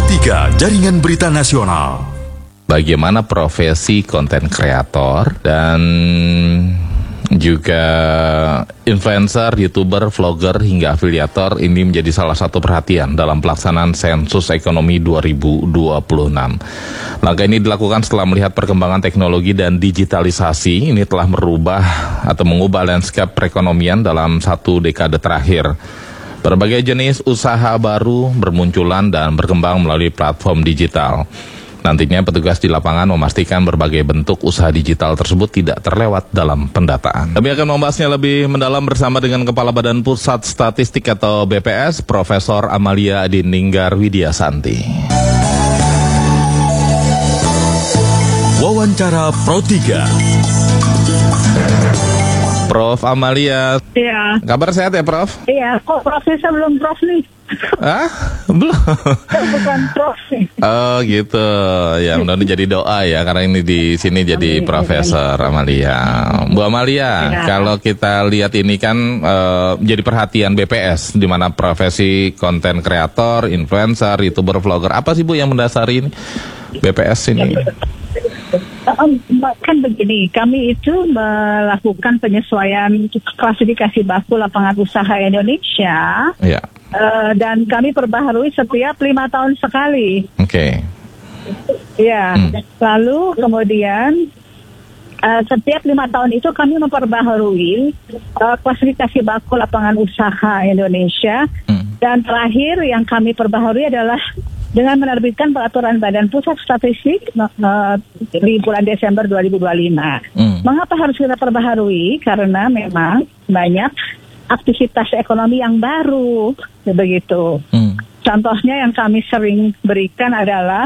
Pro3 Jaringan Berita Nasional. Bagaimana profesi konten kreator dan juga influencer, youtuber, vlogger hingga afiliator ini menjadi salah satu perhatian dalam pelaksanaan sensus ekonomi 2026. Langkah ini dilakukan setelah melihat perkembangan teknologi dan digitalisasi ini telah merubah atau mengubah landscape perekonomian dalam satu dekade terakhir. Berbagai jenis usaha baru bermunculan dan berkembang melalui platform digital. Nantinya petugas di lapangan memastikan berbagai bentuk usaha digital tersebut tidak terlewat dalam pendataan. Kami akan membahasnya lebih mendalam bersama dengan Kepala Badan Pusat Statistik atau BPS, Profesor Amalia Adininggar Widyasanti. Wawancara Pro3. Prof Amalia. Iya. Kabar sehat ya, Prof? Iya, kok profesor belum prof nih? Hah? Belum. Bukan prof nih. Oh gitu. Ya, mudah-mudahan jadi doa ya, karena ini di sini jadi Profesor Amalia. Bu Amalia, Ya. kalau kita lihat ini kan jadi perhatian BPS, di mana profesi konten kreator, influencer, youtuber, vlogger. Apa sih Bu yang mendasari ini BPS ini? Kan begini, kami itu melakukan penyesuaian klasifikasi baku lapangan usaha Indonesia. Ya. Dan kami perbaharui setiap 5 tahun sekali. Oke. Ya, lalu kemudian setiap 5 tahun itu kami memperbaharui klasifikasi baku lapangan usaha Indonesia. Dan terakhir yang kami perbaharui adalah dengan menerbitkan peraturan Badan Pusat Statistik di bulan Desember 2025. Mengapa harus kita perbaharui? Karena memang banyak aktivitas ekonomi yang baru, begitu. Contohnya yang kami sering berikan adalah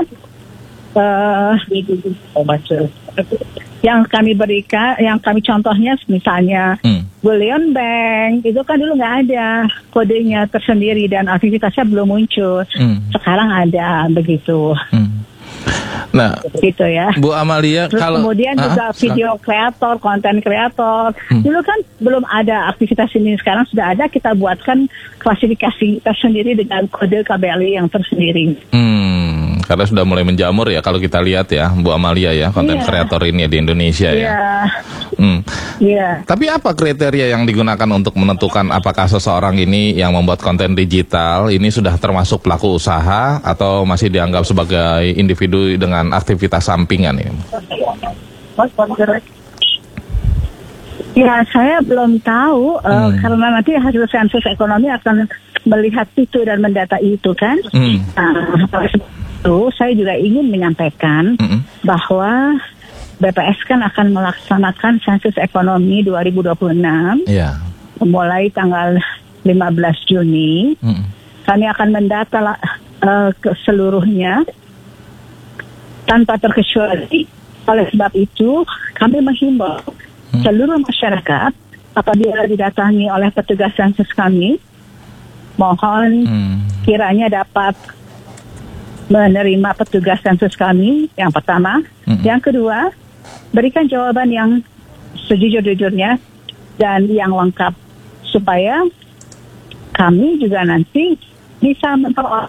yang kami contohnya misalnya Bullion Bank itu kan dulu nggak ada kodenya tersendiri dan aktivitasnya belum muncul. Sekarang ada, begitu. Nah, gitu ya. Bu Amalia, Terus kalau kemudian juga video kreator, konten kreator. Dulu kan belum ada aktivitas ini, sekarang sudah ada. Kita buatkan klasifikasi tersendiri dengan kode KBLI yang tersendiri. Karena sudah mulai menjamur ya kalau kita lihat ya, Bu Amalia ya, konten kreator ini ya di Indonesia ya. Iya. Tapi apa kriteria yang digunakan untuk menentukan apakah seseorang ini yang membuat konten digital ini sudah termasuk pelaku usaha atau masih dianggap sebagai individu dengan aktivitas sampingan ini? Ya, saya belum tahu karena nanti hasil sensus ekonomi akan melihat itu dan mendata itu kan. Itu saya juga ingin menyampaikan bahwa BPS kan akan melaksanakan sensus ekonomi 2026 mulai tanggal 15 Juni. Kami akan mendata seluruhnya tanpa terkecuali. Oleh sebab itu kami menghimbau seluruh masyarakat apabila didatangi oleh petugas sensus kami, mohon kiranya dapat menerima petugas sensus kami yang pertama. Yang kedua, berikan jawaban yang sejujur-jujurnya dan yang lengkap supaya kami juga nanti bisa memperoleh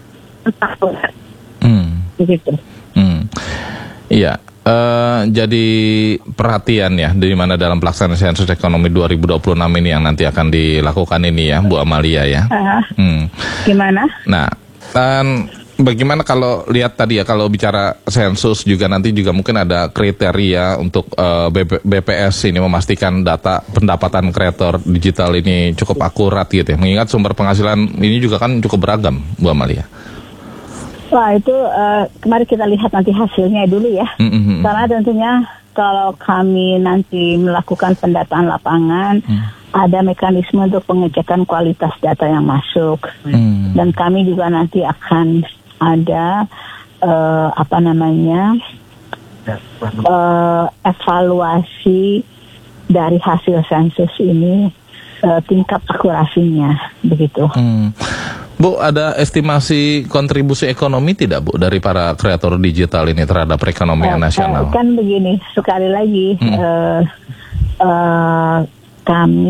begitu. Iya. Jadi perhatian ya, di mana dalam pelaksanaan sensus ekonomi 2026 ini yang nanti akan dilakukan ini ya, Bu Amalia ya. Gimana? Nah, bagaimana kalau lihat tadi ya, kalau bicara sensus juga nanti juga mungkin ada kriteria untuk BPS ini memastikan data pendapatan kreator digital ini cukup akurat gitu ya. Mengingat sumber penghasilan ini juga kan cukup beragam, Bu Amalia. Wah, itu mari kita lihat nanti hasilnya dulu ya. Karena tentunya kalau kami nanti melakukan pendataan lapangan, ada mekanisme untuk pengecekan kualitas data yang masuk. Dan kami juga nanti akan ada evaluasi dari hasil sensus ini, tingkat akurasinya, begitu. Bu, ada estimasi kontribusi ekonomi tidak, Bu, dari para kreator digital ini terhadap perekonomian nasional? Kan begini, sekali lagi kami